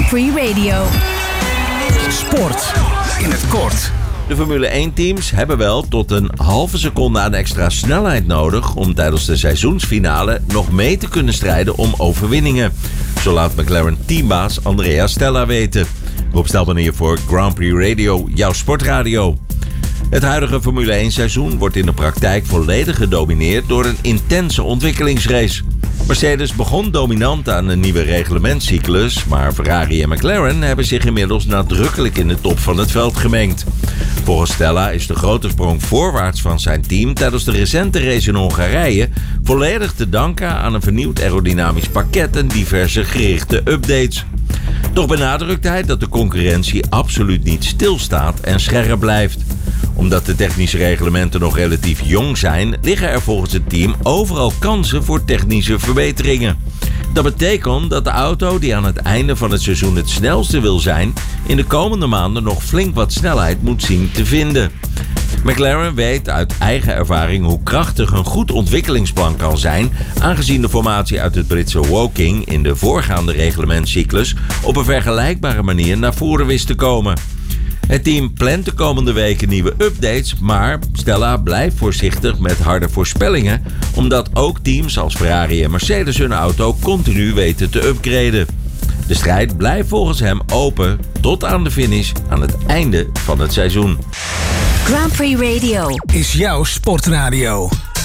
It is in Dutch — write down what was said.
Grand Prix Radio. Sport in het kort. De Formule 1-teams hebben wel tot een halve seconde aan extra snelheid nodig om tijdens de seizoensfinale nog mee te kunnen strijden om overwinningen. Zo laat McLaren teambaas Andrea Stella weten. Rob Stelman hier voor Grand Prix Radio, jouw sportradio. Het huidige Formule 1-seizoen wordt in de praktijk volledig gedomineerd door een intense ontwikkelingsrace. Mercedes begon dominant aan een nieuwe reglementscyclus, maar Ferrari en McLaren hebben zich inmiddels nadrukkelijk in de top van het veld gemengd. Volgens Stella is de grote sprong voorwaarts van zijn team tijdens de recente race in Hongarije volledig te danken aan een vernieuwd aerodynamisch pakket en diverse gerichte updates. Toch benadrukt hij dat de concurrentie absoluut niet stilstaat en scherp blijft. Omdat de technische reglementen nog relatief jong zijn, liggen er volgens het team overal kansen voor technische verbeteringen. Dat betekent dat de auto die aan het einde van het seizoen het snelste wil zijn, in de komende maanden nog flink wat snelheid moet zien te vinden. McLaren weet uit eigen ervaring hoe krachtig een goed ontwikkelingsplan kan zijn, aangezien de formatie uit het Britse Woking in de voorgaande reglementscyclus op een vergelijkbare manier naar voren wist te komen. Het team plant de komende weken nieuwe updates, maar Stella blijft voorzichtig met harde voorspellingen, omdat ook teams als Ferrari en Mercedes hun auto continu weten te upgraden. De strijd blijft volgens hem open tot aan de finish aan het einde van het seizoen. Grand Prix Radio Is jouw sportradio.